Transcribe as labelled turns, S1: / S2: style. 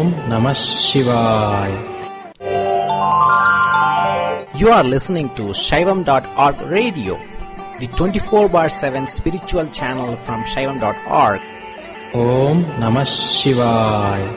S1: Namah Shivaya.
S2: You are listening to Shaivam.org radio, the 24/7 spiritual channel from Shaivam.org.
S1: Om Namah Shivaya.